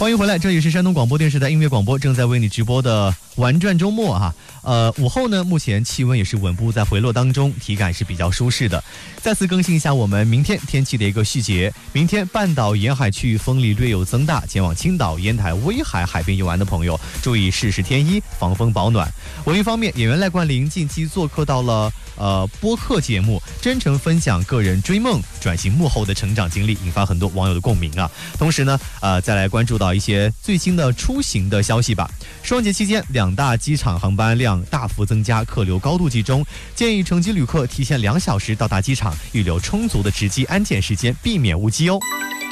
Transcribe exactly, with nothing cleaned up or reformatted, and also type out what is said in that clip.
欢迎回来，这里是山东广播电视台音乐广播，正在为你直播的玩转周末啊。呃，午后呢，目前气温也是稳步在回落当中，体感是比较舒适的。再次更新一下我们明天天气的一个细节。明天半岛沿海区域风力略有增大，前往青岛、烟台、威海海边游玩的朋友注意适时添衣，防风保暖。文娱方面，演员赖冠霖近期做客到了呃播客节目，真诚分享个人追梦转型幕后的成长经历，引发很多网友的共鸣啊。同时呢，呃，再来关注到一些最新的出行的消息吧。双节期间，两大机场航班量大幅增加，客流高度集中，建议乘机旅客提前两小时到达机场，预留充足的值机安检时间，避免误机哦。